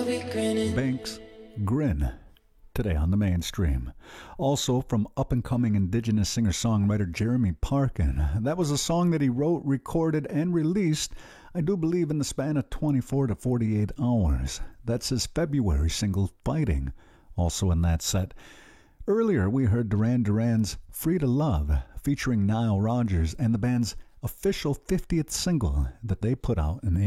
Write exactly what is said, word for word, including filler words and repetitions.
Banks, Grin, today on the mainstream. Also from up-and-coming indigenous singer-songwriter Jeremy Parkin. That was a song that he wrote, recorded, and released, I do believe, in the span of twenty-four to forty-eight hours. That's his February single, Fighting, also in that set. Earlier, we heard Duran Duran's Free to Love, featuring Nile Rodgers, and the band's official fiftieth single that they put out in